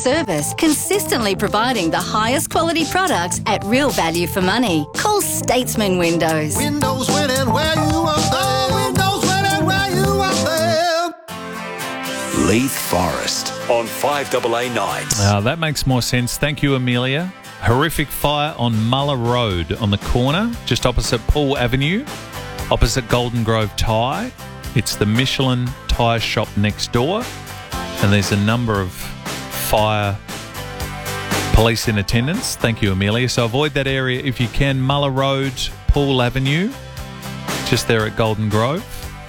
Service, consistently providing the highest quality products at real value for money. Call Statesman Windows. Windows when and where you want them. Windows when and where you want them. Leith Forest on 5AA Nights. That makes more sense. Thank you, Amelia. Horrific fire on Muller Road on the corner, just opposite Poole Avenue, opposite Golden Grove Tyre. It's the Michelin tyre shop next door, and there's a number of fire police in attendance. Thank you, Amelia. So avoid that area if you can. Muller Road, Poole Avenue, just there at Golden Grove.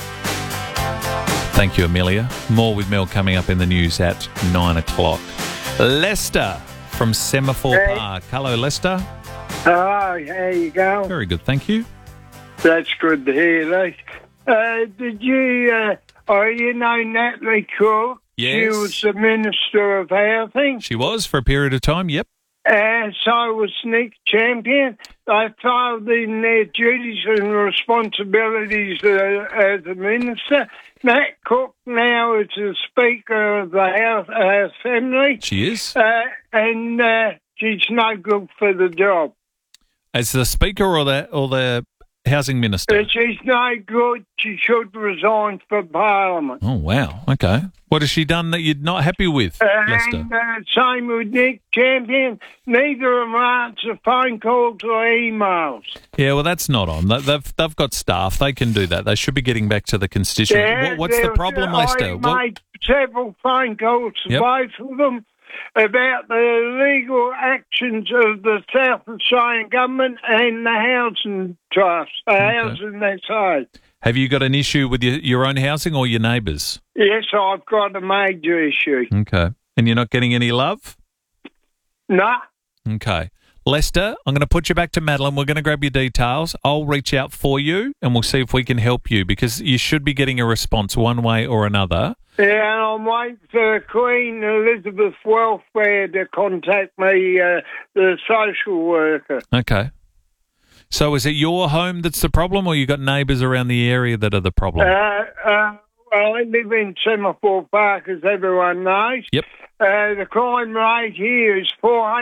Thank you, Amelia. More with Mel coming up in the news at 9 o'clock. Lester from Semaphore Park. Hello, Lester. Hello, how you going? Very good, thank you. That's good to hear, Lee. Did you, you know Natalie Cook? Yes. She was the Minister of Housing. She was for a period of time, yep. So was Nick Champion. They failed in their duties and responsibilities as a minister. Nat Cook now is the Speaker of the House Assembly. She is. And she's no good for the job. As the Speaker or the Housing Minister? She's no good. She should resign for Parliament. Oh, wow. Okay. What has she done that you're not happy with, Lester? And same with Nick Champion. Neither of them answer phone calls or emails. Yeah, well, that's not on. They've got staff. They can do that. They should be getting back to the constituents. Yeah, What's the problem, Lester? I made several phone calls to both of them about the legal actions of the South Australian Government and the Housing Trust, Housing SA. Have you got an issue with your own housing or your neighbours? Yes, I've got a major issue. Okay. And you're not getting any love? No. Okay. Lester, I'm going to put you back to Madeline. We're going to grab your details. I'll reach out for you and we'll see if we can help you because you should be getting a response one way or another. Yeah, and I'm waiting for Queen Elizabeth Welfare to contact me, the social worker. Okay. So is it your home that's the problem or you got neighbours around the area that are the problem? Well, I live in Semaphore Park, as everyone knows. Yep. The crime rate here is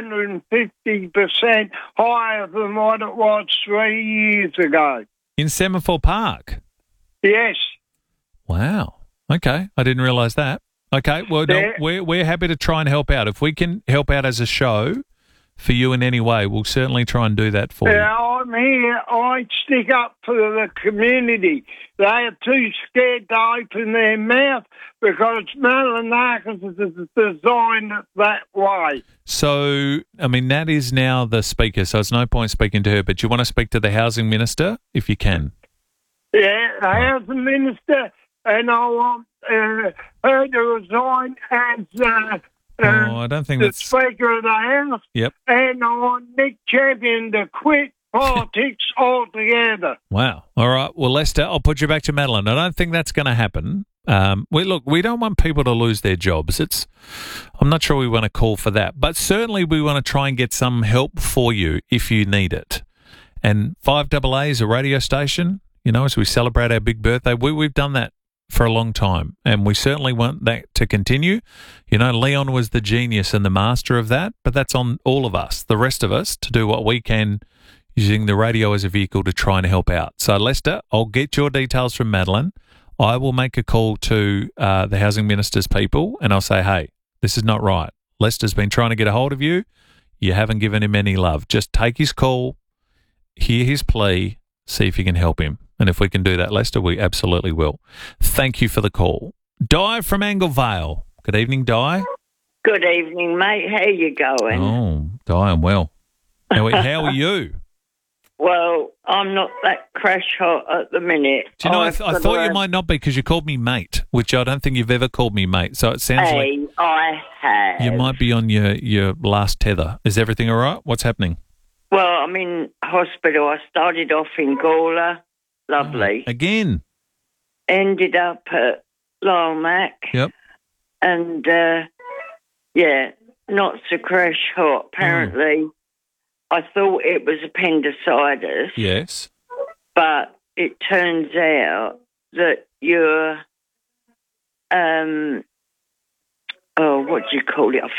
450% higher than what it was 3 years ago. In Semaphore Park? Yes. Wow. Okay. I didn't realise that. Okay. Well, no, we're happy to try and help out. If we can help out as a show for you in any way, we'll certainly try and do that for you. I'm here. I stick up for the community. They are too scared to open their mouth because Malinakis is designed that way. So, I mean, Nat is now the Speaker, so it's no point speaking to her, but you want to speak to the Housing Minister if you can? Yeah, the Housing Minister, and I want her to resign as I don't think the Speaker of the House. Yep. And I want Nick Champion to quit politics altogether. Wow. All right. Well, Lester, I'll put you back to Madeline. I don't think that's going to happen. We don't want people to lose their jobs. I'm not sure we want to call for that, but certainly we want to try and get some help for you if you need it. And 5AA is a radio station, as we celebrate our big birthday. We've done that for a long time, and we certainly want that to continue. Leon was the genius and the master of that, but that's on all of us, the rest of us, to do what we can using the radio as a vehicle to try and help out. So, Lester, I'll get your details from Madeline. I will make a call to the Housing Minister's people, and I'll say, hey, this is not right. Lester's been trying to get a hold of you. You haven't given him any love. Just take his call, hear his plea, see if you can help him. And if we can do that, Lester, we absolutely will. Thank you for the call. Di from Anglevale. Good evening, Di. Good evening, mate. How you going? Oh, Di, I'm well. How are you? Well, I'm not that crash hot at the minute. Do you know, I thought you might not be because you called me mate, which I don't think you've ever called me mate. So it sounds like I have. You might be on your last tether. Is everything all right? What's happening? Well, I'm in hospital. I started off in Gawler. Lovely. Again? Ended up at Larmac. Yep. And, not so crash hot. Apparently, I thought it was appendicitis. Yes. But it turns out that you're, what do you call it?